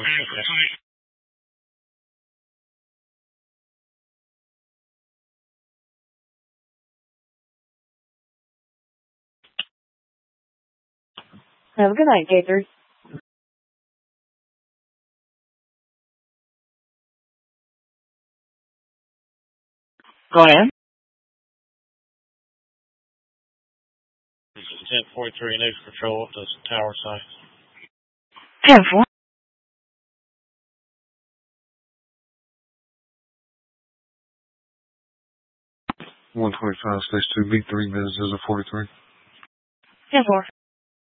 Have a good night, Gator. Go ahead. 1043 news patrol up to tower site. 10-4. 125, stage 2, B3, business is a 43. 10-4.